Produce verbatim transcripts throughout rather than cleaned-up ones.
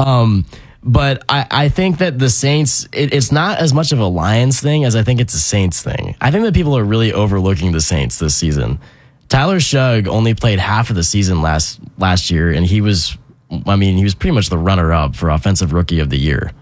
Um, but I, I think that the Saints, it, it's not as much of a Lions thing as I think it's a Saints thing. I think that people are really overlooking the Saints this season. Tyler Shugg only played half of the season last last year, and he was, I mean, he was pretty much the runner-up for Offensive Rookie of the Year.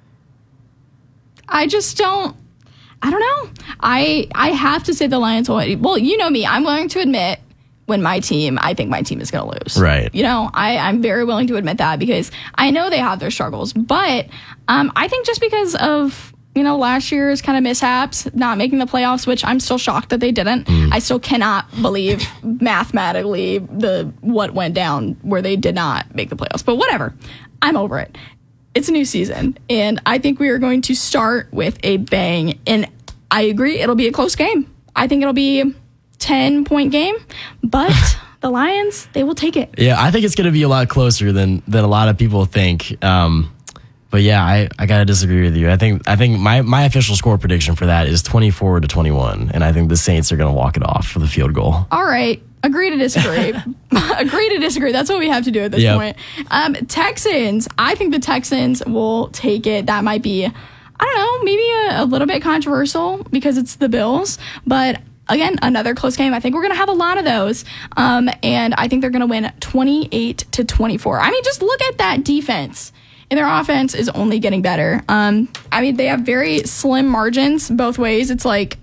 I just don't, I don't know. I I have to say the Lions will. Well, you know me. I'm willing to admit when my team, I think my team is going to lose. Right. You know, I, I'm very willing to admit that because I know they have their struggles. But um, I think just because of, you know, last year's kind of mishaps, not making the playoffs, which I'm still shocked that they didn't. Mm. I still cannot believe mathematically the what went down where they did not make the playoffs. But whatever. I'm over it. It's a new season, and I think we are going to start with a bang. And I agree, it'll be a close game. I think it'll be a ten-point game, but the Lions, they will take it. Yeah, I think it's going to be a lot closer than than a lot of people think. Um, but yeah, I, I got to disagree with you. I think I think my, my official score prediction for that is twenty-four to twenty-one, and I think the Saints are going to walk it off for the field goal. All right. Agree to disagree. Agree to disagree. That's what we have to do at this yep. point. Um, Texans. I think the Texans will take it. That might be, I don't know, maybe a, a little bit controversial because it's the Bills. But again, another close game. I think we're going to have a lot of those. Um, and I think they're going to win twenty-eight to twenty-four. I mean, just look at that defense. And their offense is only getting better. Um, I mean, they have very slim margins both ways. It's like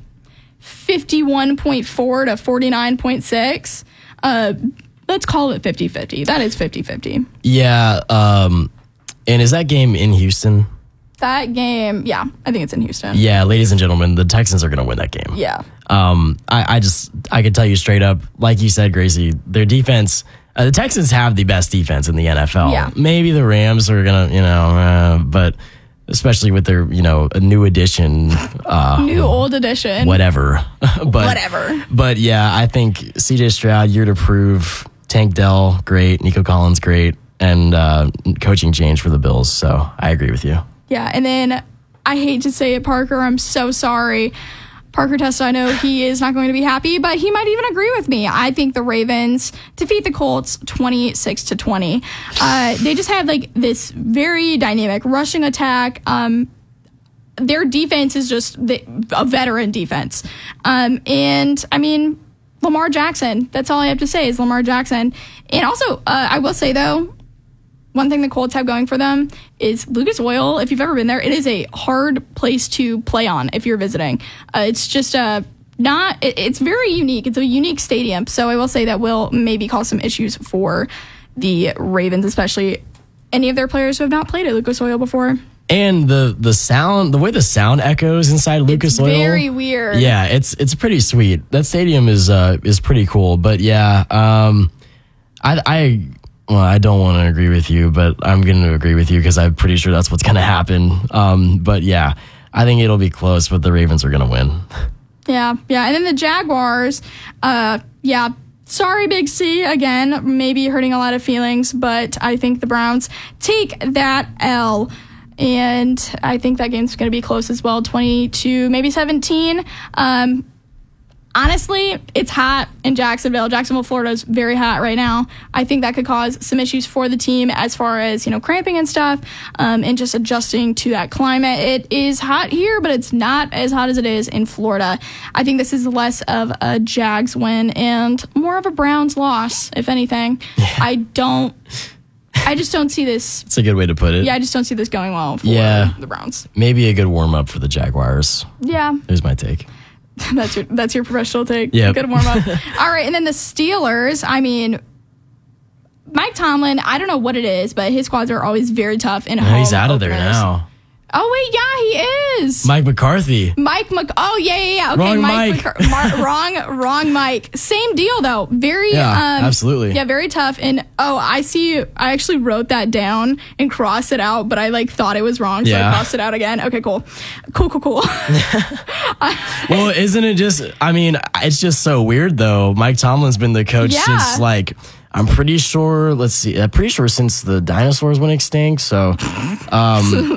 fifty-one point four to forty-nine point six. Uh, let's call it fifty-fifty. That is fifty-fifty. Yeah. Um, and is that game in Houston? That game, yeah, I think it's in Houston. Yeah, ladies and gentlemen, the Texans are going to win that game. Yeah. Um, I, I just, I can tell you straight up, like you said, Gracie, their defense, uh, the Texans have the best defense in the N F L. Yeah. Maybe the Rams are going to, you know, uh, but especially with their, you know, a new addition. Uh, new old addition. Whatever. but, whatever. But yeah, I think C J Stroud, year to prove. Tank Dell, great. Nico Collins, great. And uh, coaching change for the Bills. So I agree with you. Yeah, and then I hate to say it, Parker, I'm so sorry. Parker Testa, I know he is not going to be happy, but he might even agree with me. I think the Ravens defeat the Colts twenty-six to twenty. Uh, they just have like this very dynamic rushing attack. Um, their defense is just the, a veteran defense. Um, and I mean, Lamar Jackson, that's all I have to say is Lamar Jackson. And also, uh, I will say though, one thing the Colts have going for them is Lucas Oil. If you've ever been there, it is a hard place to play on if you're visiting. Uh, it's just uh, not, it, it's very unique. It's a unique stadium. So I will say that will maybe cause some issues for the Ravens, especially any of their players who have not played at Lucas Oil before. And the the sound, the way the sound echoes inside Lucas it's Oil. Very weird. Yeah, it's it's pretty sweet. That stadium is uh, is pretty cool. But yeah, um, I, I Well, I don't want to agree with you, but I'm going to agree with you because I'm pretty sure that's what's going to happen. Um, but yeah, I think it'll be close, but the Ravens are going to win. Yeah, yeah. And then the Jaguars, uh, yeah, sorry, Big C, again, maybe hurting a lot of feelings, but I think the Browns take that L. And I think that game's going to be close as well, twenty-two, maybe seventeen. Um, Honestly, it's hot in Jacksonville. Jacksonville, Florida is very hot right now. I think that could cause some issues for the team as far as, you know, cramping and stuff, um, and just adjusting to that climate. It is hot here, but it's not as hot as it is in Florida. I think this is less of a Jags win and more of a Browns loss, if anything. Yeah. I don't... I just don't see this... It's a good way to put it. Yeah, I just don't see this going well for yeah. the Browns. Maybe a good warm-up for the Jaguars. Yeah. Here's my take. That's your that's your professional take. Yeah. Good warm up. All right, and then the Steelers. I mean, Mike Tomlin. I don't know what it is, but his squads are always very tough in home. He's out of there openers. now. Oh wait, yeah, he is. Mike McCarthy. Mike Mc. Oh yeah, yeah, yeah. Okay, wrong Mike. Mike. McCar- Mar- wrong, wrong Mike. Same deal though. Very. Yeah, um, absolutely. Yeah, very tough. And oh, I see. I actually wrote that down and crossed it out, but I like thought it was wrong, so yeah. I crossed it out again. Okay, cool, cool, cool, cool. Well, isn't it just? I mean, it's just so weird though. Mike Tomlin's been the coach Yeah. since like. I'm pretty sure, let's see, I'm pretty sure since the dinosaurs went extinct, so... Um,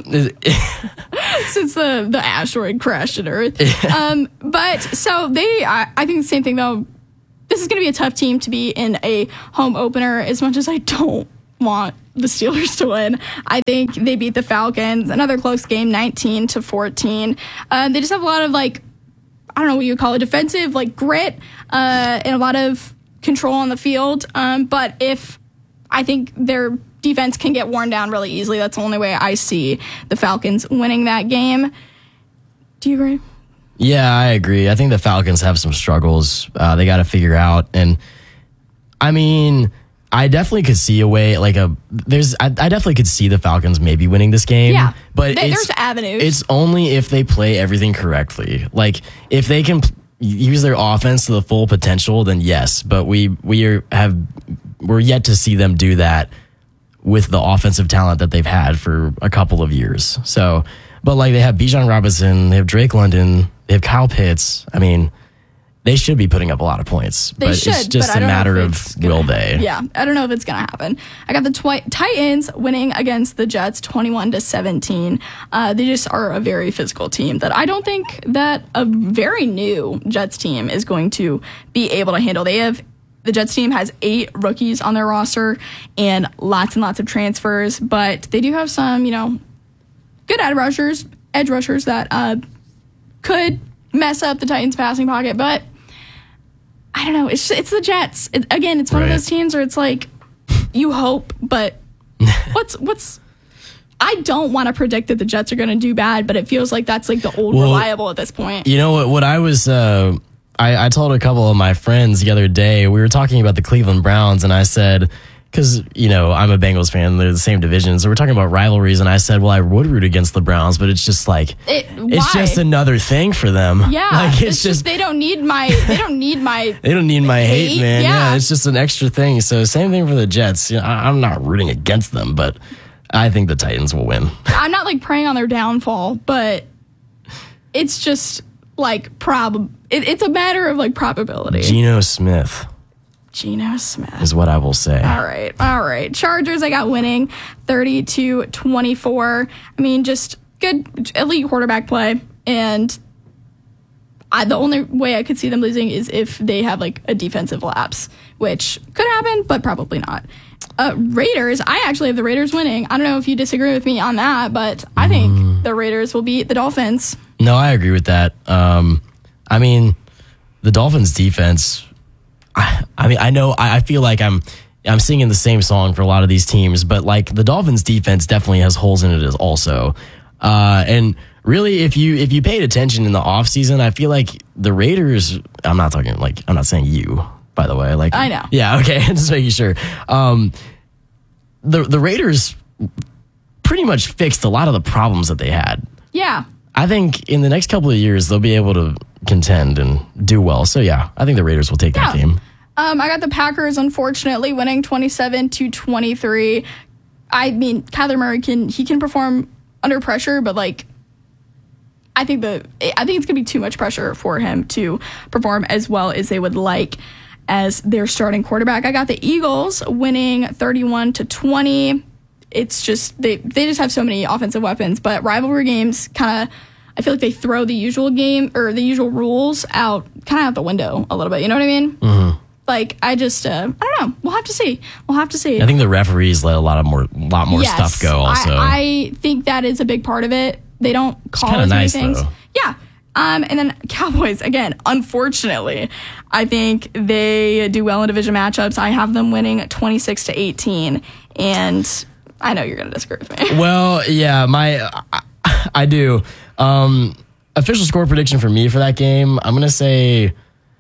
since the, the asteroid crashed at Earth. um, but, so they, I, I think the same thing, though. This is going to be a tough team to be in a home opener, as much as I don't want the Steelers to win. I think they beat the Falcons. Another close game, nineteen to fourteen. Uh, they just have a lot of, like, I don't know what you would call it, defensive, like, grit uh, and a lot of control on the field. Um, but if I think their defense can get worn down really easily, that's the only way I see the Falcons winning that game. Do you agree? Yeah, I agree. I think the Falcons have some struggles uh, they got to figure out. And, I mean, I definitely could see a way, like a, there's, I, I definitely could see the Falcons maybe winning this game. Yeah, but Th- it's, there's avenues. It's only if they play everything correctly. Like, if they can p- use their offense to the full potential, then yes. But we we are, have we're yet to see them do that with the offensive talent that they've had for a couple of years. So, but like they have Bijan Robinson, they have Drake London, they have Kyle Pitts. I mean, they should be putting up a lot of points. They but should, it's just but I a don't know matter if of it's gonna- will they. Yeah, I don't know if it's going to happen. I got the twi- Titans winning against the Jets twenty-one to seventeen. Uh, they just are a very physical team that I don't think that a very new Jets team is going to be able to handle. They have The Jets team has eight rookies on their roster and lots and lots of transfers, but they do have some, you know, good edge rushers, edge rushers that uh, could mess up the Titans' passing pocket. But I don't know. It's it's the Jets. It, again, it's one Right. of those teams where it's like you hope, but what's what's. I don't want to predict that the Jets are going to do bad, but it feels like that's like the old Well, reliable at this point. You know what? What I was, uh, I, I told a couple of my friends the other day. We were talking about the Cleveland Browns, and I said, because you know I'm a Bengals fan, they're the same division, so we're talking about rivalries. And I said, well, I would root against the Browns, but it's just like It- it's why? just another thing for them. Yeah, like it's, just, they don't need my they don't need my They don't need my hate, Hate? man. Yeah. Yeah. It's just an extra thing. So same thing for the Jets. You know, I, I'm not rooting against them, but I think the Titans will win. I'm not like praying on their downfall, but it's just like prob it, it's a matter of like probability. Geno Smith Geno Smith. is what I will say. All right. All right. Chargers, I got winning thirty to twenty-four. I mean, just good elite quarterback play. And I, the only way I could see them losing is if they have like a defensive lapse, which could happen, but probably not. Uh, Raiders, I actually have the Raiders winning. I don't know if you disagree with me on that, but I think the Raiders will beat the Dolphins. No, I agree with that. Um, I mean, the Dolphins defense, I, I mean, I know, I, I feel like I'm I'm singing the same song for a lot of these teams, but like the Dolphins defense definitely has holes in it as also. Uh, and really, if you if you paid attention in the offseason, I feel like the Raiders, I'm not talking like, I'm not saying you, by the way. Like I know. Yeah, okay, just making sure. Um, the the Raiders pretty much fixed a lot of the problems that they had. Yeah. I think in the next couple of years, they'll be able to contend and do well. So, yeah, I think the Raiders will take that Yeah. game. Um, I got the Packers, unfortunately, winning twenty-seven to twenty-three. I mean, Kyler Murray can he can perform under pressure, but like, I think the I think it's gonna be too much pressure for him to perform as well as they would like as their starting quarterback. I got the Eagles winning thirty-one to twenty. It's just they they just have so many offensive weapons, but rivalry games kind of I feel like they throw the usual game or the usual rules out kind of out the window a little bit. You know what I mean? Mm-hmm. Like I just uh, I don't know. We'll have to see. We'll have to see. I think the referees let a lot of more, lot more Yes, stuff go. Also, I, I think that is a big part of it. They don't call kinda as many nice, things. though. Yeah. Um, and then Cowboys again. Unfortunately, I think they do well in division matchups. I have them winning twenty-six to eighteen, and I know you're going to disagree with me. well, yeah, my I, I do. Um, official score prediction for me for that game, I'm gonna say.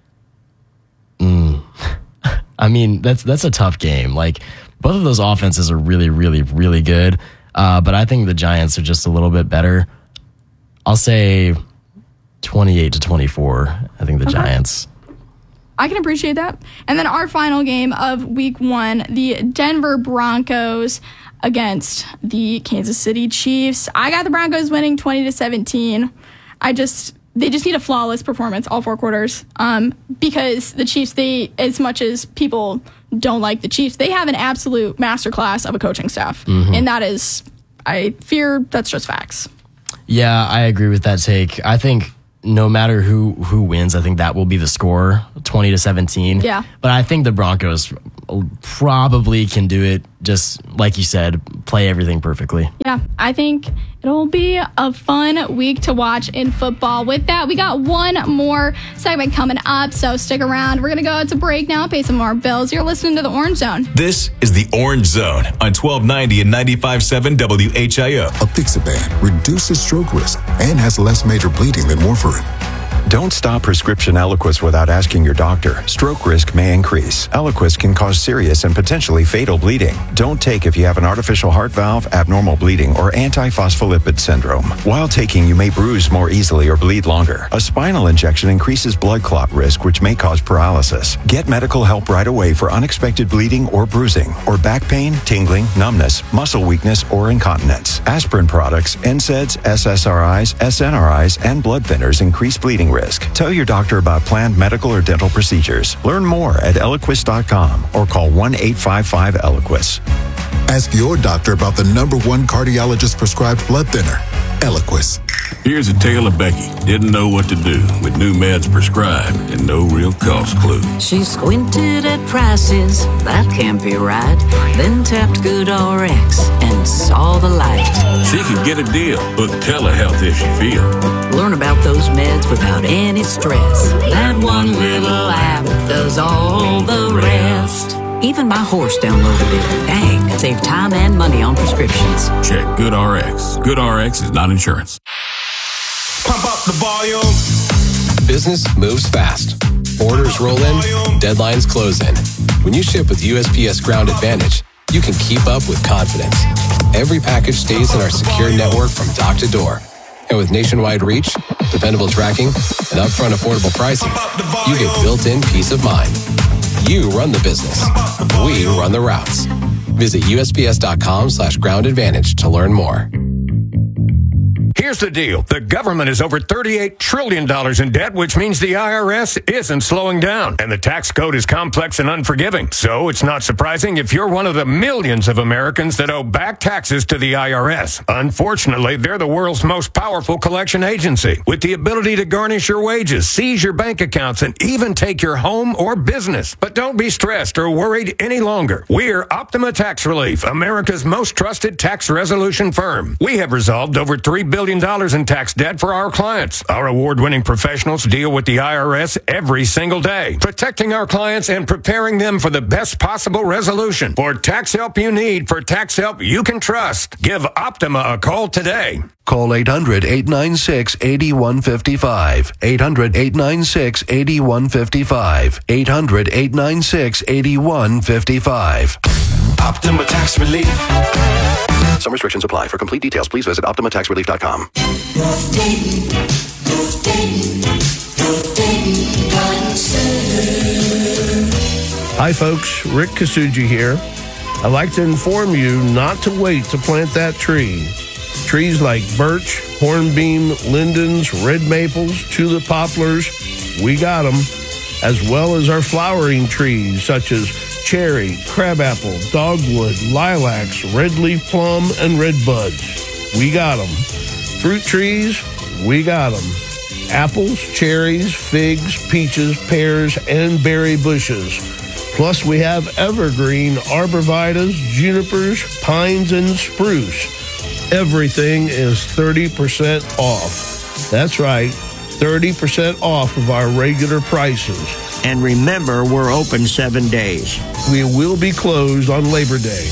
Mm, I mean, that's that's a tough game. Like both of those offenses are really, really, really good. Uh, but I think the Giants are just a little bit better. I'll say twenty-eight to twenty-four. I think the Okay. Giants. I can appreciate that. And then our final game of week one, the Denver Broncos against the Kansas City Chiefs. I got the Broncos winning twenty to seventeen. I just, they just need a flawless performance all four quarters. Um, because the Chiefs, they, as much as people don't like the Chiefs, they have an absolute masterclass of a coaching staff. Mm-hmm. And that is, I fear that's just facts. Yeah, I agree with that take. I think no matter who who wins, I think that will be the score, twenty to seventeen. Yeah. But I think the Broncos probably can do it, just like you said, play everything perfectly. Yeah, I think it'll be a fun week to watch in football. With that, we got one more segment coming up, so stick around. We're going to go to break now, pay some more bills. You're listening to The Orange Zone. This is The Orange Zone on twelve ninety and ninety-five point seven W H I O. Apixaban reduces stroke risk and has less major bleeding than warfarin. Don't stop prescription Eliquis without asking your doctor. Stroke risk may increase. Eliquis can cause serious and potentially fatal bleeding. Don't take if you have an artificial heart valve, abnormal bleeding, or antiphospholipid syndrome. While taking, you may bruise more easily or bleed longer. A spinal injection increases blood clot risk, which may cause paralysis. Get medical help right away for unexpected bleeding or bruising, or back pain, tingling, numbness, muscle weakness, or incontinence. Aspirin products, N SAIDs, S S R Is, S N R Is, and blood thinners increase bleeding risk. Tell your doctor about planned medical or dental procedures. Learn more at Eliquis dot com or call one eight five five Eliquis. Ask your doctor about the number one cardiologist prescribed blood thinner, Eliquis. Here's a tale of Becky. Didn't know what to do with new meds prescribed and no real cost clue. She squinted at prices, that can't be right. Then tapped GoodRx and saw the light. She could get a deal, book telehealth if she feel. Learn about those meds without any stress. That one little app does all the rest. Even my horse downloaded it. Dang, save time and money on prescriptions. Check GoodRx. GoodRx is not insurance. Pump up the volume. Business moves fast. Orders roll in, deadlines close in. When you ship with U S P S Ground Advantage, you can keep up with confidence. Every package stays in our secure network from dock to door. And with nationwide reach, dependable tracking, and upfront affordable pricing, you get built-in peace of mind. You run the business. We run the routes. Visit U S P S dot com slash ground advantage to learn more. Here's the deal. The government is over thirty-eight trillion dollars in debt, which means the I R S isn't slowing down. And the tax code is complex and unforgiving. So it's not surprising if you're one of the millions of Americans that owe back taxes to the I R S. Unfortunately, they're the world's most powerful collection agency, with the ability to garnish your wages, seize your bank accounts, and even take your home or business. But don't be stressed or worried any longer. We're Optima Tax Relief, America's most trusted tax resolution firm. We have resolved over three billion dollars in tax debt for our clients. Our award-winning professionals deal with the I R S every single day, protecting our clients and preparing them for the best possible resolution. For tax help you need, for tax help you can trust, give Optima a call today. Call eight hundred, eight nine six, eight one five five. eight hundred, eight nine six, eight one five five. eight hundred, eight nine six, eight one five five. Optima Tax Relief. Some restrictions apply. For complete details, please visit optima tax relief dot com. Hi, folks. Rick Kasuji here. I'd like to inform you not to wait to plant that tree. Trees like birch, hornbeam, lindens, red maples, tulip poplars, we got them, as well as our flowering trees such as cherry, crabapple, dogwood, lilacs, red leaf plum, and red buds. We got them. Fruit trees, we got them. Apples, cherries, figs, peaches, pears, and berry bushes. Plus, we have evergreen arborvitaes, junipers, pines, and spruce. Everything is thirty percent off. That's right, thirty percent off of our regular prices. And remember, we're open seven days. We will be closed on Labor Day.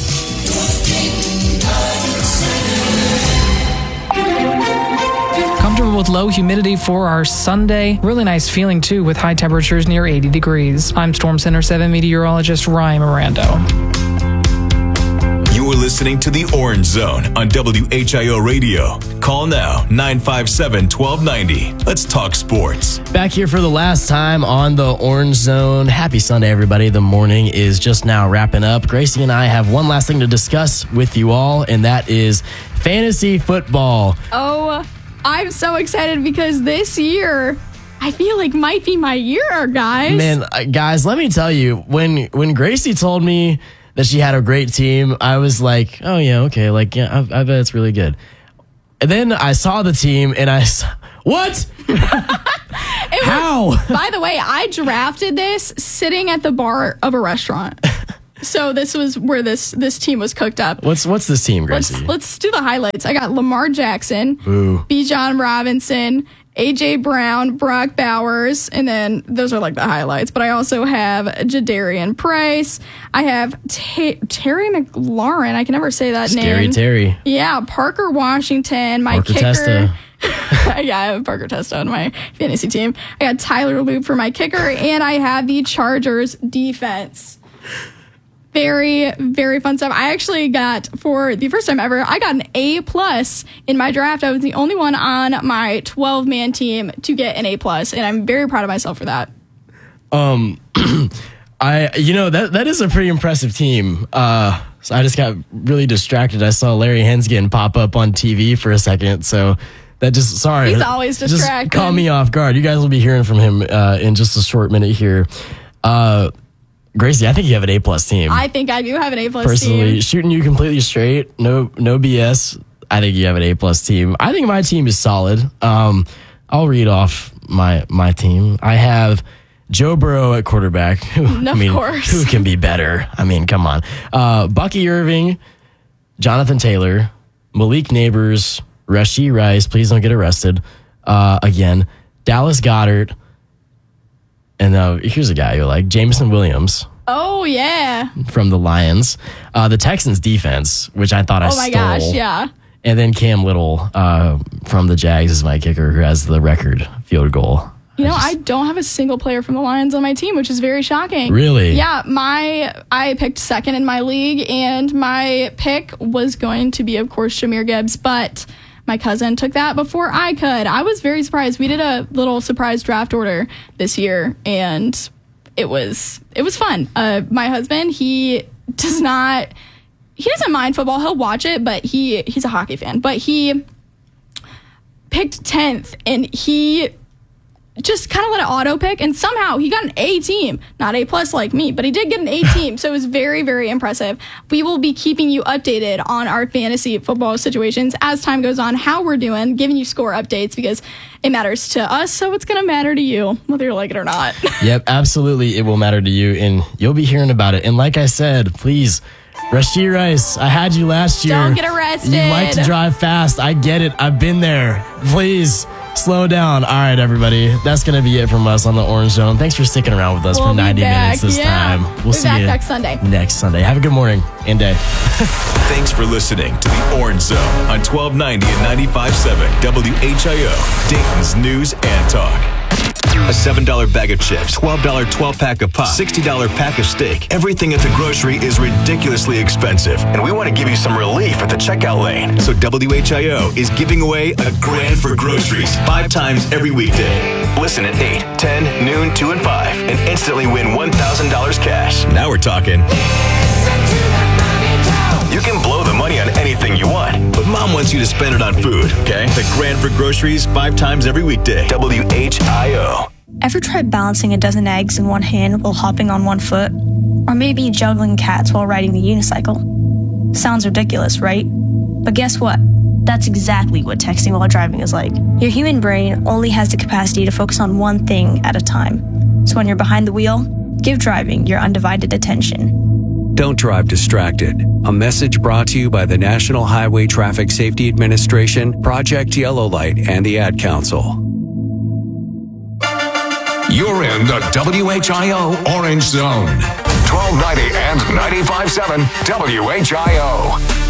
Comfortable with low humidity for our Sunday. Really nice feeling, too, with high temperatures near eighty degrees. I'm Storm Center seven meteorologist Ryan Mirando. You are listening to The Orange Zone on W H I O Radio. Call now, nine five seven, one two nine zero. Let's talk sports. Back here for the last time on The Orange Zone. Happy Sunday, everybody. The morning is just now wrapping up. Gracie and I have one last thing to discuss with you all, and that is fantasy football. Oh, I'm so excited because this year, I feel like might be my year, guys. Man, guys, let me tell you, when when Gracie told me that she had a great team, I was like, oh, yeah, okay. Like, yeah, I, I bet it's really good. And then I saw the team and I saw, what? It How? Was, by the way, I drafted this sitting at the bar of a restaurant. So this was where this this team was cooked up. What's what's this team, Gracie? Let's, let's do the highlights. I got Lamar Jackson, Boo. B. John Robinson, A J Brown, Brock Bowers, and then those are like the highlights. But I also have Jadarian Price. I have T- Terry McLaurin. I can never say that Scary name. Terry. Yeah, Parker Washington. My Parker kicker. Testa. Yeah, I have Parker Testa on my fantasy team. I got Tyler Loop for my kicker, and I have the Chargers defense. Very, very fun stuff. I actually got, for the first time ever, I got an A plus in my draft. I was the only one on my twelve-man team to get an A plus, and I'm very proud of myself for that. Um, I, you know, that that is a pretty impressive team. Uh, so I just got really distracted. I saw Larry Hensgen pop up on T V for a second, so that just, sorry. He's always distracted. Just caught me off guard. You guys will be hearing from him uh, in just a short minute here. Uh, Gracie, I think you have an A plus team. I think I do have an A plus Personally, team. shooting you completely straight, no no B S. I think you have an A plus team. I think my team is solid. Um, I'll read off my my team. I have Joe Burrow at quarterback. Of I mean, course. who can be better? I mean, come on. Uh, Bucky Irving, Jonathan Taylor, Malik Neighbors, Rashee Rice. Please don't get arrested uh, again. Dallas Goedert. And uh, here's a guy you like, Jameson Williams. Oh, yeah. From the Lions. Uh, the Texans defense, which I thought I Oh, stole. my gosh, yeah. And then Cam Little uh, from the Jags is my kicker, who has the record field goal. You know, I don't have a single player from the Lions on my team, which is very shocking. Really? Yeah, my I picked second in my league, and my pick was going to be, of course, Jahmyr Gibbs, but my cousin took that before I could. I was very surprised. We did a little surprise draft order this year, and it was it was fun. Uh, my husband, he does not he doesn't mind football. He'll watch it, but he he's a hockey fan. But he picked tenth, and he just kind of let it auto pick, and somehow he got an A team, not A plus like me, but he did get an A team, so it was very, very impressive. We will be keeping you updated on our fantasy football situations as time goes on, how we're doing, giving you score updates, because it matters to us, so it's going to matter to you, whether you like it or not. Yep, absolutely, it will matter to you, and you'll be hearing about it. And like I said, please, Rashee Rice, I had you last year. Don't get arrested. You like to drive fast. I get it. I've been there. Please. Slow down. All right, everybody. That's going to be it from us on the Orange Zone. Thanks for sticking around with us We'll for ninety be back. minutes this Yeah. time. We'll We'll be see back you next Sunday. Next Sunday. Have a good morning and day. Thanks for listening to the Orange Zone on twelve ninety and ninety-five point seven W H I O, Dayton's News and Talk. A seven dollar bag of chips, twelve dollar twelve-pack of pop, sixty dollar pack of steak. Everything at the grocery is ridiculously expensive, and we want to give you some relief at the checkout lane. So W H I O is giving away a grand for groceries five times every weekday. Listen at eight, ten, noon, two, and five, and instantly win one thousand dollars cash. Now we're talking. You can blow the money on anything you want, but Mom wants you to spend it on food, okay? The grand for groceries five times every weekday. W H I O. Ever tried balancing a dozen eggs in one hand while hopping on one foot? Or maybe juggling cats while riding the unicycle? Sounds ridiculous, right? But guess what? That's exactly what texting while driving is like. Your human brain only has the capacity to focus on one thing at a time. So when you're behind the wheel, give driving your undivided attention. Don't drive distracted. A message brought to you by the National Highway Traffic Safety Administration, Project Yellow Light, and the Ad Council. You're in the W H I O Orange Zone. twelve ninety and ninety-five point seven W H I O.